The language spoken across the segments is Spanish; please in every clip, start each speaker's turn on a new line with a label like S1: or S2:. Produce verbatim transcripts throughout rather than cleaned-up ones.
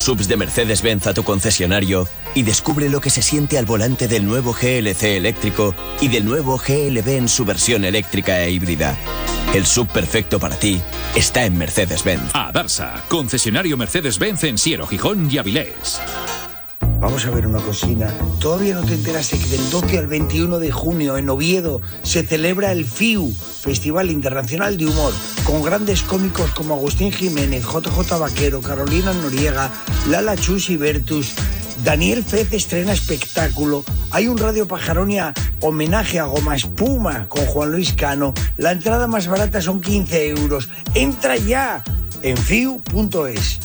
S1: subs de Mercedes-Benz a tu concesionario y descubre lo que se siente al volante del nuevo G L C eléctrico y del nuevo G L B en su versión eléctrica e híbrida. El sub perfecto para ti está en Mercedes-Benz.
S2: Adarsa, concesionario Mercedes-Benz en Siero, Gijón y Avilés.
S3: Vamos a ver una cosina. ¿Todavía no te enteraste que del doce al veintiuno de junio en Oviedo se celebra el F I U, Festival Internacional de Humor, con grandes cómicos como Agustín Jiménez, J J Vaquero, Carolina Noriega, Lala Chus y Bertus? Daniel Fez estrena espectáculo. Hay un Radio Pajaronia homenaje a Goma Espuma con Juan Luis Cano. La entrada más barata son quince euros. Entra ya en fiu punto es.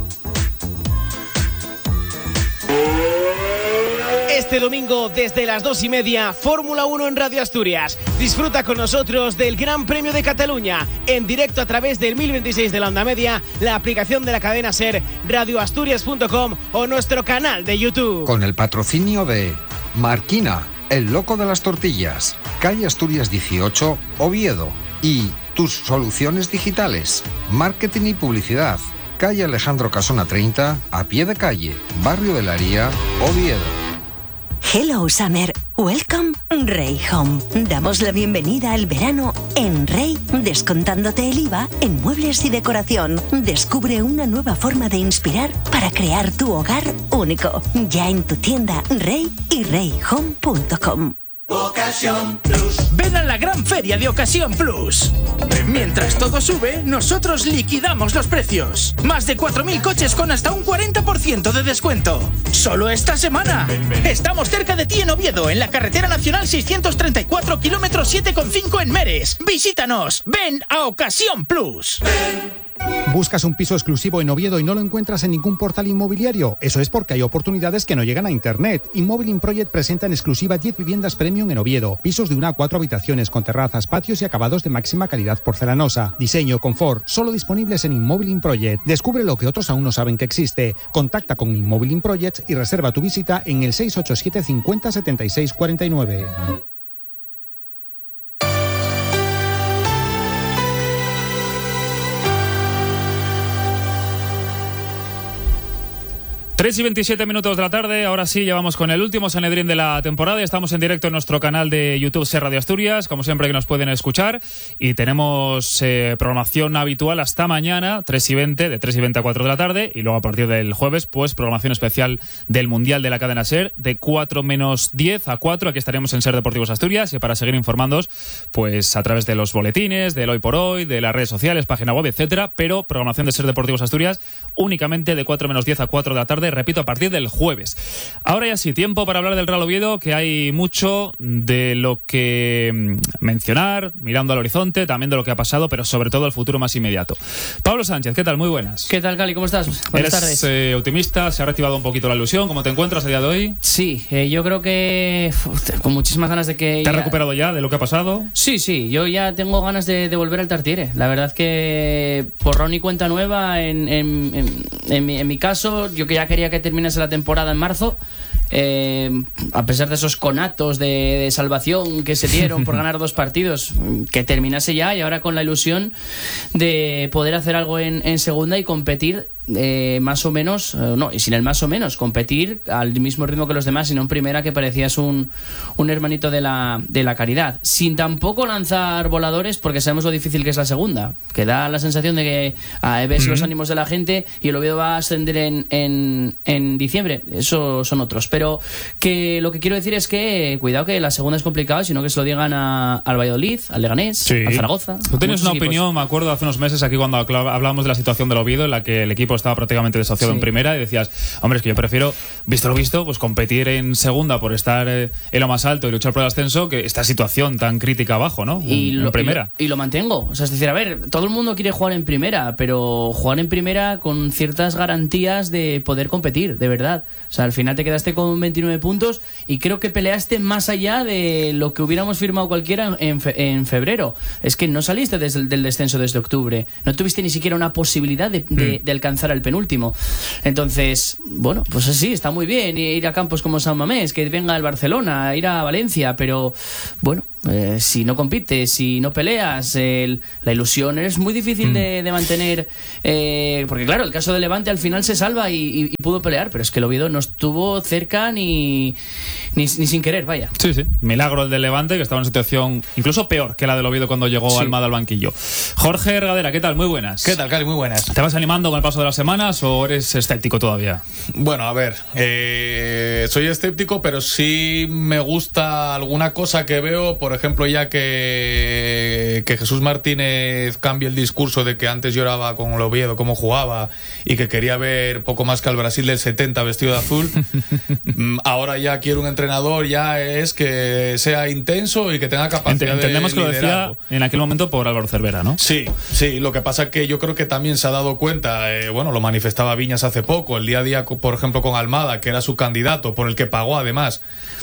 S4: Este domingo, desde las dos y media, Fórmula uno en Radio Asturias. Disfruta con nosotros del Gran Premio de Cataluña, en directo a través del mil veintiséis de la onda media, la aplicación de la cadena SER, radio asturias punto com o nuestro canal de YouTube.
S5: Con el patrocinio de Marquina, el loco de las tortillas, calle Asturias dieciocho, Oviedo. Y tus soluciones digitales, marketing y publicidad, calle Alejandro Casona treinta, a pie de calle, barrio de la Haría, Oviedo.
S6: Hello Summer, welcome Rey Home. Damos la bienvenida al verano en Rey, descontándote el I V A en muebles y decoración. Descubre una nueva forma de inspirar para crear tu hogar único. Ya en tu tienda Rey y rey home punto com.
S7: Ocasión Plus. Ven a la gran feria de Ocasión Plus. Mientras todo sube, nosotros liquidamos los precios. Más de cuatro mil coches con hasta un cuarenta por ciento de descuento. Solo esta semana. Estamos cerca de ti en Oviedo, en la carretera nacional seiscientos treinta y cuatro, kilómetro siete coma cinco en Meres. Visítanos. Ven a Ocasión Plus. Ven.
S8: ¿Buscas un piso exclusivo en Oviedo y no lo encuentras en ningún portal inmobiliario? Eso es porque hay oportunidades que no llegan a Internet. Immobiling Project presenta en exclusiva diez viviendas premium en Oviedo. Pisos de una a cuatro habitaciones con terrazas, patios y acabados de máxima calidad porcelanosa. Diseño, confort, solo disponibles en Immobiling Project. Descubre lo que otros aún no saben que existe. Contacta con Immobiling Project y reserva tu visita en el seis ocho siete cincuenta setenta y seis cuarenta y nueve.
S9: tres y veintisiete minutos de la tarde, ahora sí, llevamos con el último Sanedrín de la temporada. Estamos en directo en nuestro canal de YouTube SER Radio Asturias, como siempre que nos pueden escuchar. Y tenemos eh, programación habitual hasta mañana, tres y veinte, de tres y veinte a cuatro de la tarde. Y luego a partir del jueves, pues programación especial del Mundial de la cadena SER, de cuatro menos diez a cuatro. Aquí estaremos en SER Deportivos Asturias. Y para seguir informándoos, pues a través de los boletines, del Hoy por Hoy, de las redes sociales, página web, etcétera. Pero programación de SER Deportivos Asturias únicamente de cuatro menos diez a cuatro de la tarde. Repito, a partir del jueves. Ahora ya sí, tiempo para hablar del Real Oviedo, que hay mucho de lo que mencionar, mirando al horizonte, también de lo que ha pasado, pero sobre todo el futuro más inmediato. Pablo Sánchez, ¿qué tal? Muy buenas.
S10: ¿Qué tal, Cali? ¿Cómo estás? Buenas
S9: ¿Eres,
S10: tardes.
S9: Eh, optimista? ¿Se ha reactivado un poquito la ilusión? ¿Cómo te encuentras a día de hoy?
S10: Sí, eh, yo creo que uf, con muchísimas ganas de que...
S9: ¿Te has ya... recuperado ya de lo que ha pasado?
S10: Sí, sí, yo ya tengo ganas de, de volver al Tartiere. La verdad que borrón y cuenta nueva en, en, en, en, mi, en mi caso, yo que ya quería que terminase la temporada en marzo. Eh, a pesar de esos conatos de, de salvación que se dieron por ganar dos partidos, que terminase ya, y ahora con la ilusión de poder hacer algo en, en segunda y competir eh, más o menos, eh, no, y sin el más o menos, competir al mismo ritmo que los demás, y no en primera, que parecías un, un hermanito de la, de la caridad, sin tampoco lanzar voladores, porque sabemos lo difícil que es la segunda, que da la sensación de que ah, ves mm-hmm. los ánimos de la gente y el Oviedo va a ascender en, en, en diciembre. Eso son otros, pero que lo que quiero decir es que cuidado, que la segunda es complicada, sino que se lo digan a, al Valladolid, al Leganés, sí. al Zaragoza.
S9: Tú tenías una equipos. opinión, me acuerdo, hace unos meses aquí cuando hablábamos de la situación del Oviedo, en la que el equipo estaba prácticamente desociado sí. en primera, y decías, hombre, es que yo prefiero, visto lo visto, pues competir en segunda por estar eh, en lo más alto y luchar por el ascenso, que esta situación tan crítica abajo, ¿no?
S10: Y
S9: en,
S10: lo,
S9: en primera.
S10: Y lo, y lo mantengo. O sea, es decir, a ver, todo el mundo quiere jugar en primera, pero jugar en primera con ciertas garantías de poder competir, de verdad. O sea, al final te quedaste con veintinueve puntos y creo que peleaste más allá de lo que hubiéramos firmado cualquiera en, fe, en febrero. Es que no saliste desde el, del descenso desde octubre. No tuviste ni siquiera una posibilidad de, de, de alcanzar al penúltimo. Entonces, bueno, pues así, está muy bien ir a campos como San Mamés, que venga el Barcelona, ir a Valencia, pero bueno, Eh, si no compites, si no peleas, el, la ilusión es muy difícil mm. de, de mantener. Eh, porque claro, el caso de Levante al final se salva y, y, y pudo pelear, pero es que el Oviedo no estuvo cerca ni, ni, ni sin querer, vaya.
S9: Sí, sí. Milagro el de Levante, que estaba en una situación incluso peor que la del Oviedo cuando llegó sí. Almada al banquillo. Jorge Regadera, ¿qué tal? Muy buenas.
S11: ¿Qué tal, Cali? Muy buenas.
S9: ¿Te vas animando con el paso de las semanas o eres escéptico todavía?
S11: Bueno, a ver, eh, soy escéptico, pero sí me gusta alguna cosa que veo, por ejemplo, ya que, que Jesús Martínez cambie el discurso de que antes lloraba con el Oviedo, cómo jugaba, y que quería ver poco más que al Brasil del setenta vestido de azul. Ahora ya quiere un entrenador, ya es que sea intenso y que tenga capacidad
S9: Ent- Entendemos
S11: de
S9: que lo decía en aquel momento por Álvaro Cervera, ¿no?
S11: Sí, sí, lo que pasa es que yo creo que también se ha dado cuenta, eh, bueno, lo manifestaba Viñas hace poco, el día a día, por ejemplo, con Almada, que era su candidato, por el que pagó además,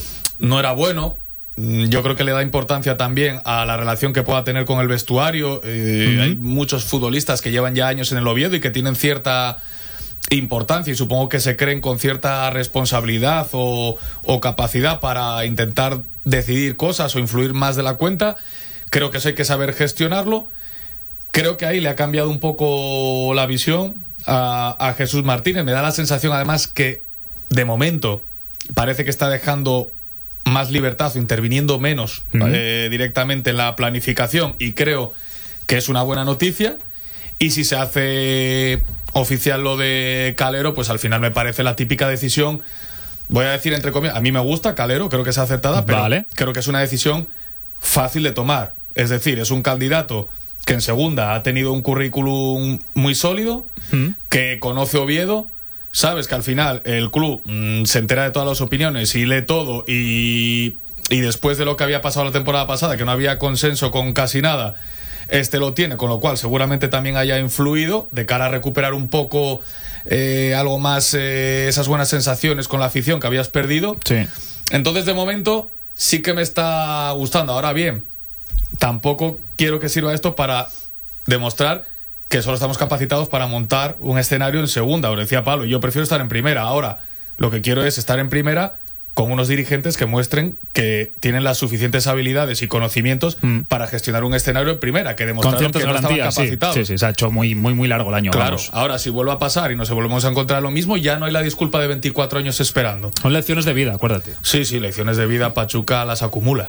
S11: no era bueno. Yo creo que le da importancia también a la relación que pueda tener con el vestuario. Eh, uh-huh. Hay muchos futbolistas que llevan ya años en el Oviedo y que tienen cierta importancia y supongo que se creen con cierta responsabilidad o, o capacidad para intentar decidir cosas o influir más de la cuenta. Creo que eso hay que saber gestionarlo. Creo que ahí le ha cambiado un poco la visión a, a Jesús Martínez. Me da la sensación además que de momento parece que está dejando más libertad o interviniendo menos uh-huh. eh, directamente en la planificación, y creo que es una buena noticia. Y si se hace oficial lo de Calero, pues al final me parece la típica decisión, voy a decir entre comillas, a mí me gusta Calero, creo que es acertada, pero vale. creo que es una decisión fácil de tomar. Es decir, es un candidato que en segunda ha tenido un currículum muy sólido, uh-huh. que conoce Oviedo. Sabes que al final el club mmm, se entera de todas las opiniones y lee todo, y, y después de lo que había pasado la temporada pasada, que no había consenso con casi nada, este lo tiene, con lo cual seguramente también haya influido de cara a recuperar un poco eh, algo más eh, esas buenas sensaciones con la afición que habías perdido.
S9: Sí.
S11: Entonces de momento sí que me está gustando. Ahora bien, tampoco quiero que sirva esto para demostrar que solo estamos capacitados para montar un escenario en segunda. Os decía Pablo, yo prefiero estar en primera. Ahora, lo que quiero es estar en primera con unos dirigentes que muestren que tienen las suficientes habilidades y conocimientos mm. para gestionar un escenario en primera, que demostraron que no estaban capacitados.
S9: Sí, sí, sí, se ha hecho muy, muy, muy largo el año.
S11: Claro,
S9: vamos.
S11: Ahora si vuelve a pasar y nos volvemos a encontrar lo mismo, ya no hay la disculpa de veinticuatro años esperando.
S9: Son lecciones de vida, acuérdate.
S11: Sí, sí, lecciones de vida. Pachuca las acumula.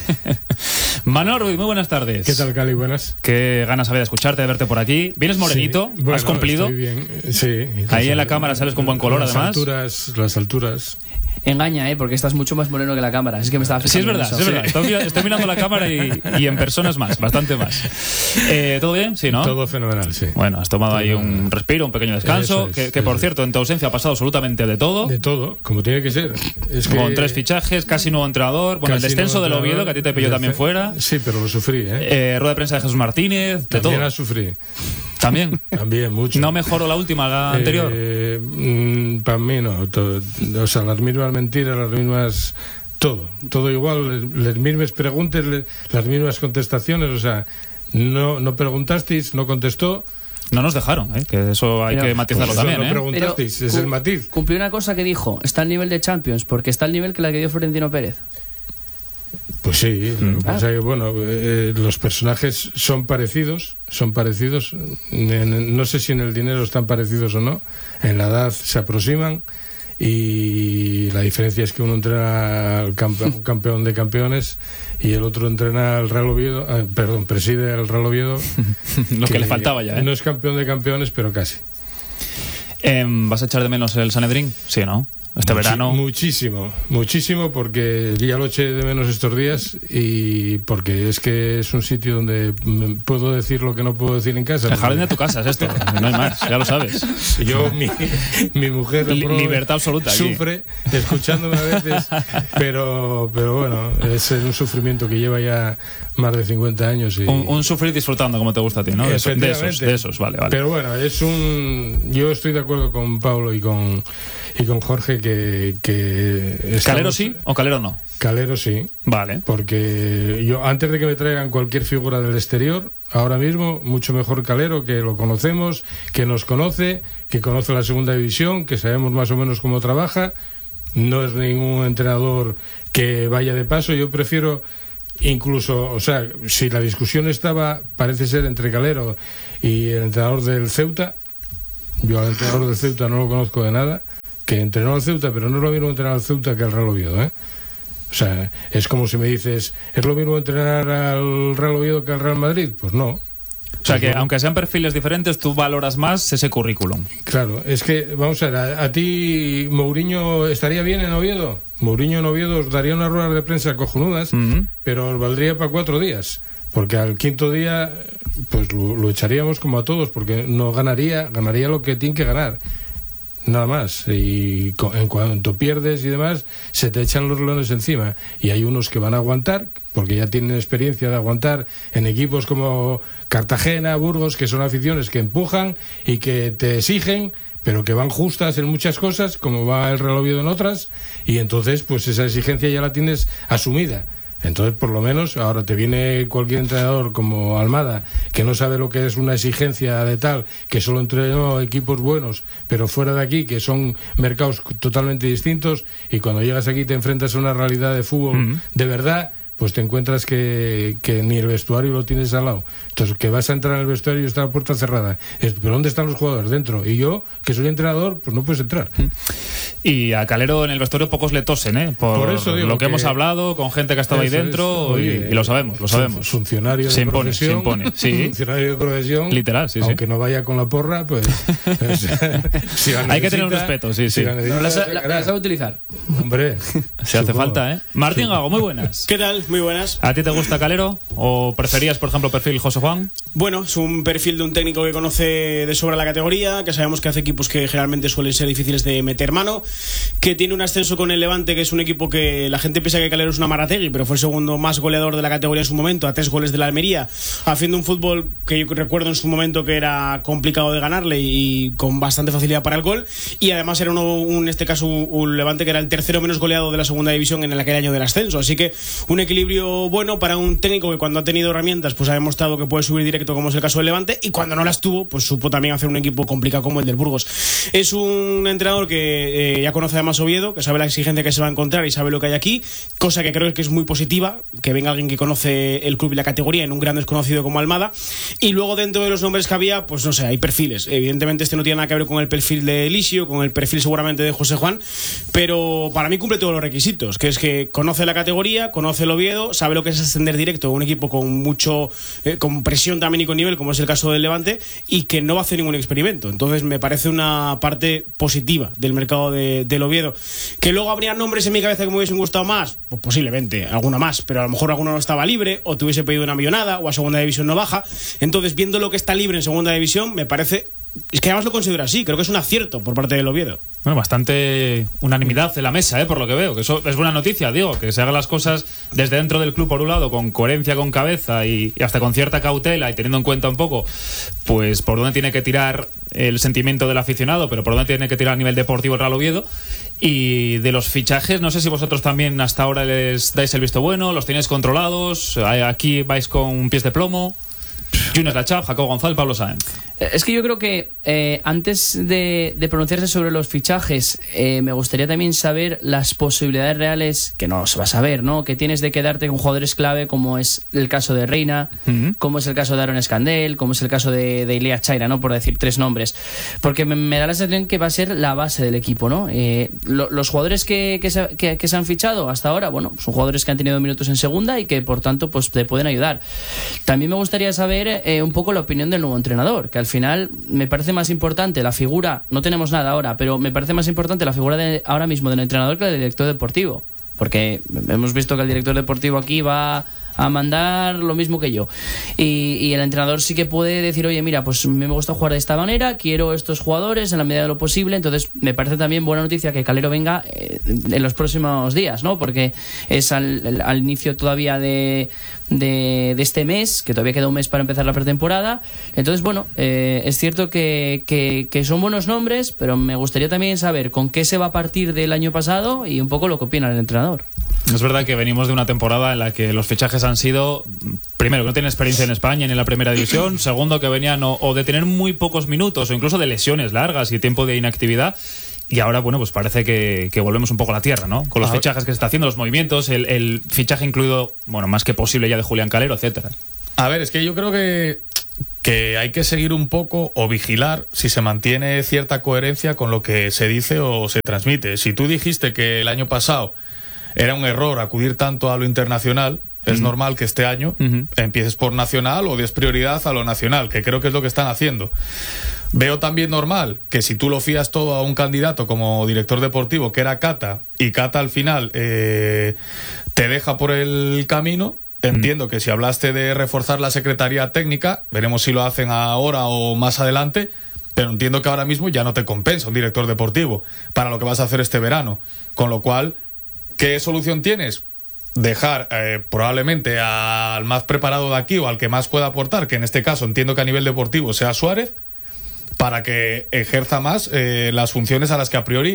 S9: Manuel Ruiz, muy buenas tardes.
S12: ¿Qué tal, Cali? Buenas.
S9: Qué ganas había de escucharte, de verte por aquí. Vienes morenito, sí, bueno, has cumplido.
S12: Estoy bien, sí.
S9: Ahí en la cámara sales con buen color,
S12: las
S9: además.
S12: Alturas, las alturas.
S10: Engaña, ¿eh? Porque estás mucho más moreno que la cámara. Es que me estaba fijando.
S9: Sí, es verdad, sí, es verdad. Estoy, estoy mirando la cámara y, y en persona es más, bastante más. Eh, ¿Todo bien? Sí, ¿no?
S12: Todo fenomenal, sí.
S9: Bueno, has tomado todo ahí un respiro, un pequeño descanso. Es, que, que por cierto, en tu ausencia ha pasado absolutamente de todo.
S12: De todo, como tiene que ser. Es que
S9: con tres fichajes, casi nuevo entrenador. Bueno, el descenso del Oviedo, que a ti te pilló también fuera.
S12: Sí, pero lo sufrí, ¿eh?
S9: eh rueda de prensa de Jesús Martínez, de
S12: también
S9: todo.
S12: También la sufrí.
S9: ¿También?
S12: También, mucho.
S9: ¿No mejoró la última, la anterior?
S12: Eh, mmm, para mí no. Todo, o sea, las mismas mentiras, las mismas... Todo, todo igual, las mismas preguntas, las mismas contestaciones. O sea, no, no preguntasteis, no contestó.
S9: No nos dejaron, ¿eh? Que eso hay pero, que matizarlo pues también.
S12: No
S9: ¿eh?
S12: preguntasteis, pero, es el matiz.
S10: Cumplió una cosa que dijo, está al nivel de Champions, porque está al nivel que la que dio Florentino Pérez.
S12: Pues sí, lo que pasa es que, bueno, eh, los personajes son parecidos, son parecidos, en, no sé si en el dinero están parecidos o no, en la edad se aproximan, y la diferencia es que uno entrena al campe- campeón de campeones y el otro entrena al Real Oviedo, eh, perdón, preside al Real Oviedo.
S9: Lo que, que le faltaba ya, ¿eh?
S12: No es campeón de campeones, pero casi.
S9: Eh, ¿Vas a echar de menos el Sanedrín? Sí, ¿no? Este Muchi- verano.
S12: Muchísimo, muchísimo, porque ya lo eché de menos estos días, y porque es que es un sitio donde puedo decir lo que no puedo decir en casa.
S9: El jardín de tu casa es esto, no hay más, ya lo sabes.
S12: Yo, mi, mi mujer
S9: Li- libertad absoluta
S12: sufre aquí, escuchándome a veces, pero, pero bueno, es un sufrimiento que lleva ya más de cincuenta años. Y...
S9: Un, un sufrir disfrutando, como te gusta a ti, ¿no? De, eso, de esos, de esos, vale, vale.
S12: Pero bueno, es un... Yo estoy de acuerdo con Pablo y con, y con Jorge que... que estamos...
S9: ¿Calero sí o Calero no?
S12: Calero sí.
S9: Vale.
S12: Porque yo, antes de que me traigan cualquier figura del exterior, ahora mismo, mucho mejor Calero, que lo conocemos, que nos conoce, que conoce la segunda división, que sabemos más o menos cómo trabaja. No es ningún entrenador que vaya de paso. Yo prefiero... incluso, o sea, si la discusión estaba, parece ser, entre Calero y el entrenador del Ceuta, yo al entrenador del Ceuta no lo conozco de nada, que entrenó al Ceuta, pero no es lo mismo entrenar al Ceuta que al Real Oviedo, ¿eh? O sea, es como si me dices, ¿es lo mismo entrenar al Real Oviedo que al Real Madrid? Pues no.
S9: O sea, que aunque sean perfiles diferentes, tú valoras más ese currículum.
S12: Claro, es que, vamos a ver, a, a ti Mourinho estaría bien en Oviedo. Mourinho en Oviedo os daría unas ruedas de prensa cojonudas, uh-huh. pero os valdría para cuatro días. Porque al quinto día, pues lo, lo echaríamos como a todos, porque no ganaría, ganaría lo que tiene que ganar. Nada más. Y en cuanto pierdes y demás, se te echan los leones encima. Y hay unos que van a aguantar, porque ya tienen experiencia de aguantar en equipos como Cartagena, Burgos, que son aficiones que empujan y que te exigen, pero que van justas en muchas cosas, como va el Real Oviedo en otras, y entonces pues esa exigencia ya la tienes asumida. Entonces, por lo menos, ahora te viene cualquier entrenador como Almada, que no sabe lo que es una exigencia de tal, que solo entrenó equipos buenos, pero fuera de aquí, que son mercados totalmente distintos, y cuando llegas aquí te enfrentas a una realidad de fútbol uh-huh. de verdad, pues te encuentras que, que ni el vestuario lo tienes al lado. Entonces, que vas a entrar en el vestuario y está la puerta cerrada. Es, ¿pero dónde están los jugadores? Dentro. Y yo, que soy entrenador, pues no puedes entrar.
S9: Y a Calero en el vestuario pocos le tosen, ¿eh? Por, Por eso digo lo que, que hemos hablado con gente que ha estado ahí dentro, oye, y, y lo sabemos, lo sabemos.
S12: Funcionario de
S9: se impone,
S12: profesión.
S9: Se impone, sí.
S12: Funcionario de profesión.
S9: Literal, sí,
S12: aunque
S9: sí.
S12: no vaya con la porra, pues... pues si necesita,
S9: hay que tener un respeto, sí, sí.
S12: Si la, necesita,
S10: no, la, la, la sabe utilizar.
S12: Hombre.
S9: Se hace falta, ¿eh? Martín Gago, muy buenas.
S13: ¿Qué tal? Muy buenas.
S9: ¿A ti te gusta Calero? ¿O preferías, por ejemplo, perfil José Juan?
S13: Bueno, es un perfil de un técnico que conoce de sobra la categoría, que sabemos que hace equipos que generalmente suelen ser difíciles de meter mano, que tiene un ascenso con el Levante, que es un equipo que la gente piensa que Calero es una Marategui, pero fue el segundo más goleador de la categoría en su momento, a tres goles de la Almería, haciendo un fútbol que yo recuerdo en su momento que era complicado de ganarle y con bastante facilidad para el gol, y además era uno, un, en este caso un Levante que era el tercero menos goleado de la segunda división en aquel año del ascenso, así que un equilibrio bueno para un técnico que cuando ha tenido herramientas pues ha demostrado que puede subir directo, como es el caso del Levante, y cuando no las tuvo pues supo también hacer un equipo complicado como el del Burgos. Es un entrenador que eh, ya conoce además Oviedo, que sabe la exigencia que se va a encontrar y sabe lo que hay aquí, cosa que creo que es muy positiva, que venga alguien que conoce el club y la categoría en un gran desconocido como Almada. Y luego dentro de los nombres que había, pues no sé, hay perfiles. Evidentemente este no tiene nada que ver con el perfil de Elisio, con el perfil seguramente de José Juan, pero para mí cumple todos los requisitos, que es que conoce la categoría, conoce el Oviedo, sabe lo que es ascender directo a un equipo con mucho eh, con presión también y con nivel, como es el caso del Levante, y que no va a hacer ningún experimento. Entonces me parece una parte positiva del mercado de, del Oviedo. Que luego habría nombres en mi cabeza que me hubiesen gustado más, pues posiblemente, alguna más, pero a lo mejor alguno no estaba libre, o te hubiese pedido una millonada, o a segunda división no baja. Entonces, viendo lo que está libre en segunda división, me parece... Es que además lo considero así, creo que es un acierto por parte del Oviedo.
S9: Bueno, bastante unanimidad en la mesa, ¿eh? Por lo que veo, que eso es buena noticia, digo, que se hagan las cosas desde dentro del club por un lado, con coherencia, con cabeza y, y hasta con cierta cautela y teniendo en cuenta un poco, pues por dónde tiene que tirar el sentimiento del aficionado, pero por dónde tiene que tirar a nivel deportivo el Real Oviedo. Y de los fichajes, no sé si vosotros también hasta ahora les dais el visto bueno, los tenéis controlados, aquí vais con pies de plomo. Junior Lachap, Jacobo González, Pablo Sáenz.
S10: Es que yo creo que eh, antes de, de pronunciarse sobre los fichajes, eh, me gustaría también saber las posibilidades reales, que no se va a saber, ¿no? Que tienes de quedarte con jugadores clave, como es el caso de Reina, uh-huh. como es el caso de Aaron Escandel, como es el caso de, de Ilea Chaira, ¿no? Por decir tres nombres. Porque me, me da la sensación que va a ser la base del equipo, ¿no? Eh, lo, los jugadores que, que, se, que, que se han fichado hasta ahora, bueno, son jugadores que han tenido minutos en segunda y que por tanto pues te pueden ayudar. También me gustaría saber eh, un poco la opinión del nuevo entrenador, que al final me parece más importante la figura, no tenemos nada ahora, pero me parece más importante la figura de ahora mismo del entrenador que del director deportivo, porque hemos visto que el director deportivo aquí va a mandar lo mismo que yo y, y el entrenador sí que puede decir, oye, mira, pues me gusta jugar de esta manera, quiero estos jugadores en la medida de lo posible. Entonces me parece también buena noticia que Calero venga eh, en los próximos días, ¿no? Porque es al, al inicio todavía de, de, de este mes, que todavía queda un mes para empezar la pretemporada. Entonces, bueno, eh, es cierto que, que, que son buenos nombres, pero me gustaría también saber con qué se va a partir del año pasado y un poco lo que opina el entrenador.
S9: Es verdad que venimos de una temporada en la que los fichajes han sido, primero, que no tienen experiencia en España ni en la primera división, segundo, que venían o, o de tener muy pocos minutos o incluso de lesiones largas y tiempo de inactividad, y ahora, bueno, pues parece que, que volvemos un poco a la tierra, ¿no? Con los
S11: a
S9: fichajes que se está haciendo, los movimientos, el, el fichaje incluido, bueno, más que posible ya de Julián Calero, etcétera.
S11: A ver, es que yo creo que, que hay que seguir un poco o vigilar si se mantiene cierta coherencia con lo que se dice o se transmite. Si tú dijiste que el año pasado era un error acudir tanto a lo internacional, es uh-huh. normal que este año uh-huh. empieces por nacional o des prioridad a lo nacional, que creo que es lo que están haciendo. Veo también normal que si tú lo fías todo a un candidato como director deportivo, que era Cata, y Cata al final eh, te deja por el camino, entiendo uh-huh. que si hablaste de reforzar la Secretaría Técnica, veremos si lo hacen ahora o más adelante, pero entiendo que ahora mismo ya no te compensa un director deportivo para lo que vas a hacer este verano. Con lo cual, ¿qué solución tienes? Dejar eh, probablemente al más preparado de aquí o al que más pueda aportar, que en este caso entiendo que a nivel deportivo sea Suárez, para que ejerza más eh, las funciones a las que a priori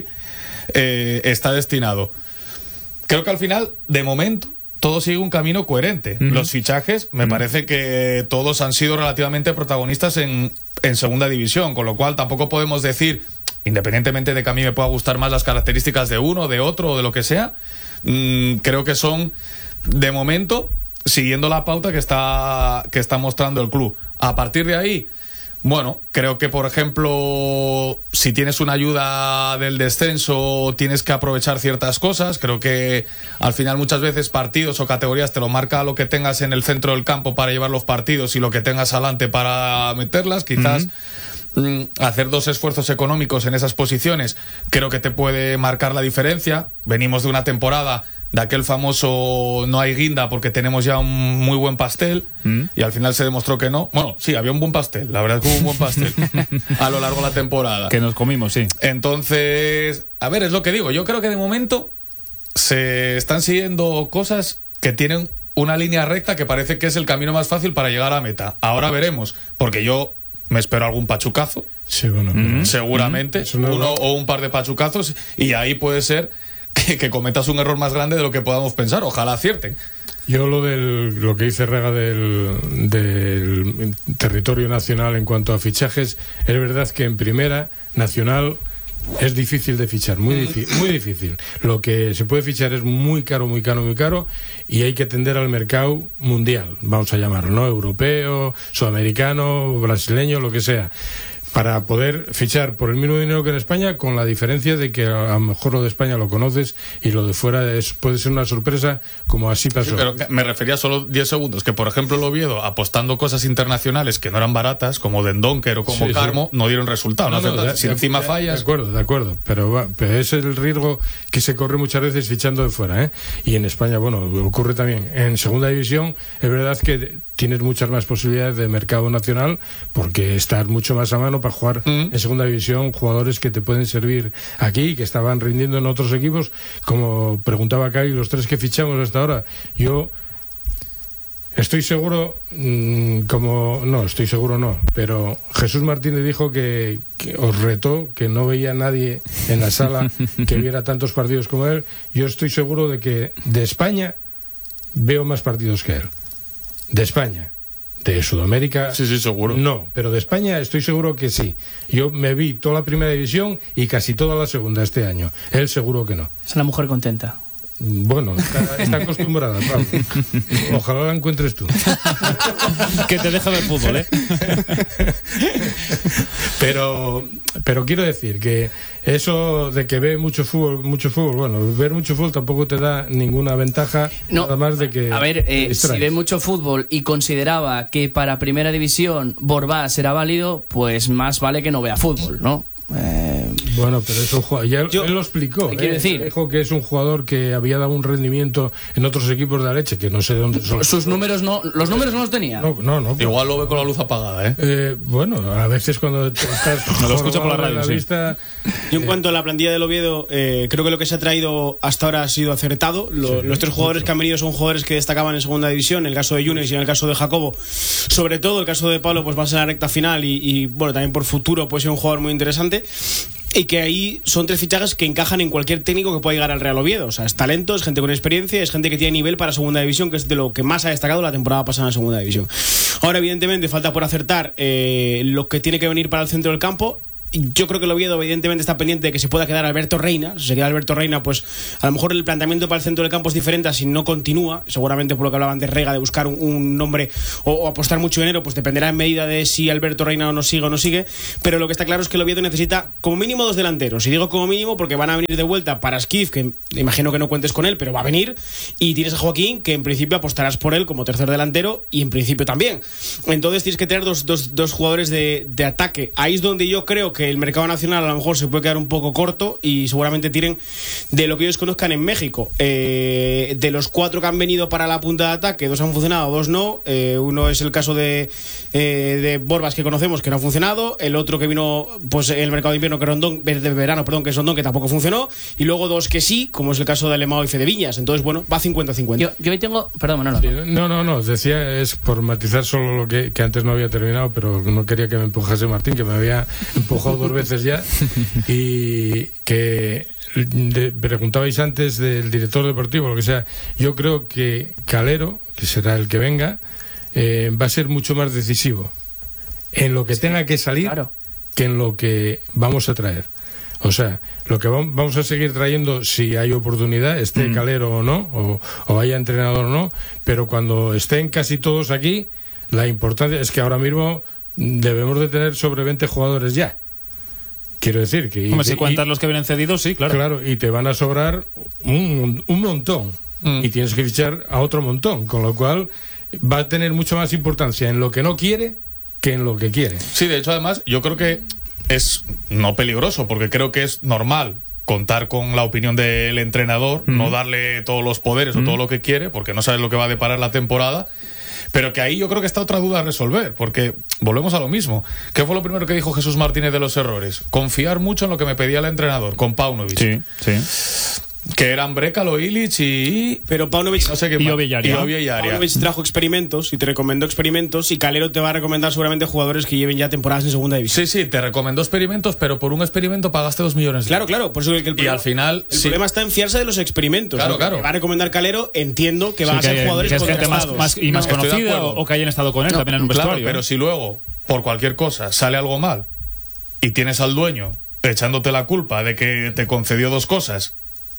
S11: eh, está destinado. Creo que al final, de momento, todo sigue un camino coherente. Uh-huh. Los fichajes, me uh-huh. parece que todos han sido relativamente protagonistas en, en segunda división, con lo cual tampoco podemos decir, independientemente de que a mí me pueda gustar más las características de uno, de otro o de lo que sea, mmm, creo que son, de momento, siguiendo la pauta que está, que está mostrando el club. A partir de ahí, bueno, creo que, por ejemplo, si tienes una ayuda del descenso, tienes que aprovechar ciertas cosas. Creo que al final muchas veces partidos o categorías te lo marca lo que tengas en el centro del campo para llevar los partidos y lo que tengas adelante para meterlas. Quizás uh-huh. hacer dos esfuerzos económicos en esas posiciones creo que te puede marcar la diferencia. Venimos de una temporada de aquel famoso no hay guinda porque tenemos ya un muy buen pastel ¿Mm? Y al final se demostró que no. Bueno, sí, había un buen pastel, la verdad es que hubo un buen pastel a lo largo de la temporada.
S9: Que nos comimos, sí.
S11: Entonces, a ver, es lo que digo, yo creo que de momento se están siguiendo cosas que tienen una línea recta que parece que es el camino más fácil para llegar a meta. Ahora veremos, porque yo me espero algún pachucazo,
S12: sí, bueno,
S11: mm-hmm. seguramente,
S12: mm-hmm. no,
S11: uno
S12: no.
S11: o un par de pachucazos, y ahí puede ser que, que cometas un error más grande de lo que podamos pensar. Ojalá acierten.
S12: Yo lo del lo que dice Rega del, del territorio nacional en cuanto a fichajes, es verdad que en primera nacional es difícil de fichar, muy difícil, muy difícil. Lo que se puede fichar es muy caro, muy caro, muy caro, y hay que atender al mercado mundial, vamos a llamarlo, ¿no? Europeo, sudamericano, brasileño, lo que sea, para poder fichar por el mismo dinero que en España, con la diferencia de que a lo mejor lo de España lo conoces y lo de fuera es, puede ser una sorpresa, como así pasó.
S11: Sí, pero me refería solo diez segundos, que por ejemplo el Oviedo, apostando cosas internacionales que no eran baratas, como Dendonker o como sí, Carmo, sí. no dieron resultado. No, no, no, de, si de, encima de, fallas...
S12: De acuerdo, de acuerdo, pero, va, pero ese es el riesgo que se corre muchas veces fichando de fuera, ¿eh? Y en España, bueno, ocurre también. En segunda división es verdad que tienes muchas más posibilidades de mercado nacional, porque estás mucho más a mano para jugar mm. en segunda división jugadores que te pueden servir aquí, que estaban rindiendo en otros equipos, como preguntaba Cari, los tres que fichamos hasta ahora. Yo estoy seguro, mmm, como no, estoy seguro no, pero Jesús Martínez dijo que, que os retó, que no veía a nadie en la sala que viera tantos partidos como él. Yo estoy seguro de que de España veo más partidos que él. De España. De Sudamérica,
S11: sí, sí, seguro.
S12: No, pero de España estoy seguro que sí. Yo me vi toda la primera división y casi toda la segunda este año. Él seguro que no.
S10: Es una mujer contenta.
S12: Bueno, está, está acostumbrada, Pablo. Ojalá la encuentres tú.
S9: Que te deja ver fútbol, ¿eh?
S12: Pero, pero quiero decir que eso de que ve mucho fútbol, mucho fútbol, bueno, ver mucho fútbol tampoco te da ninguna ventaja,
S10: no,
S12: nada más de que...
S10: A ver, eh, si ve mucho fútbol y consideraba que para primera división Borbás era válido, pues más vale que no vea fútbol, ¿no?
S12: Eh, bueno, pero es un jugador, ya yo, él lo explicó,
S10: quiero
S12: eh,
S10: decir,
S12: dijo que es un jugador que había dado un rendimiento en otros equipos de la leche, que no sé de dónde son.
S10: Sus números no, los números no los tenía.
S12: No, no, no.
S11: Igual lo ve con la luz apagada, ¿eh?
S12: eh bueno, a veces cuando estás
S9: no lo escucha por la radio,
S12: la
S9: sí.
S12: vista,
S13: yo en eh, cuanto a la plantilla del Oviedo, eh, creo que lo que se ha traído hasta ahora ha sido acertado. Lo, sí, los tres jugadores mucho. que han venido son jugadores que destacaban en segunda división, en el caso de Yunes y en el caso de Jacobo. Sobre todo el caso de Pablo, pues va a ser la recta final y, y bueno, también por futuro puede ser un jugador muy interesante. Y que ahí son tres fichajes que encajan en cualquier técnico que pueda llegar al Real Oviedo. O sea, es talento, es gente con experiencia, es gente que tiene nivel para segunda división, que es de lo que más ha destacado la temporada pasada en segunda división. Ahora, evidentemente, falta por acertar eh, lo que tiene que venir para el centro del campo. Yo creo que el Oviedo evidentemente está pendiente de que se pueda quedar Alberto Reina. Si se queda Alberto Reina, pues a lo mejor el planteamiento para el centro del campo es diferente si no continúa. Seguramente por lo que hablaban de Rega, de buscar un, un nombre o, o apostar mucho dinero, pues dependerá en medida de si Alberto Reina no sigue o no sigue. Pero lo que está claro es que el Oviedo necesita como mínimo dos delanteros. Y digo como mínimo porque van a venir de vuelta para Skiff, que imagino que no cuentes con él, pero va a venir. Y tienes a Joaquín, que en principio apostarás por él como tercer delantero, y en principio también. Entonces tienes que tener dos, dos, dos jugadores de, de ataque. Ahí es donde yo creo que el mercado nacional a lo mejor se puede quedar un poco corto y seguramente tiren de lo que ellos conozcan en México. Eh, de los cuatro que han venido para la punta de ataque, dos han funcionado, dos no. Eh, uno es el caso de, eh, de Borbas, que conocemos, que no ha funcionado. El otro que vino, pues el mercado de invierno, que Rondón, de verano, perdón, que es Rondón, que tampoco funcionó. Y luego dos que sí, como es el caso de Alemão y Fede Viñas. Entonces, bueno, va cincuenta cincuenta.
S10: Yo, yo hoy tengo, perdón, Manolo.
S12: Sí, no, no, no, decía, es por matizar solo lo que, que antes no había terminado, pero no quería que me empujase Martín, que me había empujado dos veces ya. Y que de, preguntabais antes del director deportivo, lo que sea. Yo creo que Calero, que será el que venga, eh, va a ser mucho más decisivo en lo que sí, tenga que salir, claro, que en lo que vamos a traer. O sea, lo que vamos a seguir trayendo, si hay oportunidad, esté mm. Calero o no, o, o haya entrenador o no, pero cuando estén casi todos aquí, la importancia es que ahora mismo debemos de tener sobre veinte jugadores ya. Quiero decir que...
S9: Hombre, si cuentas los que vienen cedidos, sí, claro.
S12: Claro, y te van a sobrar un, un montón. Mm. Y tienes que fichar a otro montón, con lo cual va a tener mucho más importancia en lo que no quiere que en lo que quiere.
S11: Sí, de hecho, además, yo creo que es no peligroso, porque creo que es normal contar con la opinión del entrenador, mm. no darle todos los poderes mm. o todo lo que quiere, porque no sabes lo que va a deparar la temporada. Pero que ahí yo creo que está otra duda a resolver, porque volvemos a lo mismo. ¿Qué fue lo primero que dijo Jesús Martínez de los errores? Confiar mucho en lo que me pedía el entrenador, con Paunovic.
S9: Sí, sí.
S11: Que eran Brekalo, Ilic y...
S13: Pero Paunovic,
S11: no sé qué
S9: y Ovillaria.
S13: Paunovic trajo experimentos y te recomendó experimentos, y Calero te va a recomendar seguramente jugadores que lleven ya temporadas en segunda división.
S11: Sí, sí, te recomendó experimentos, pero por un experimento pagaste dos millones.
S13: Claro, claro, por eso que el problema,
S11: y al final
S13: el
S11: sí.
S13: problema está en fiarse de los experimentos.
S11: Claro,
S13: ¿no?
S11: claro.
S13: Te va a recomendar Calero, entiendo que
S9: sí,
S13: van
S9: que
S13: a ser
S9: hay,
S13: jugadores
S9: que es gente más,
S13: contrastados.
S9: más y más
S11: no,
S9: conocida o, o que hayan estado con él no, también en un
S11: claro,
S9: vestuario.
S11: Pero
S9: ¿eh?
S11: si luego, por cualquier cosa, sale algo mal y tienes al dueño echándote la culpa de que te concedió dos cosas.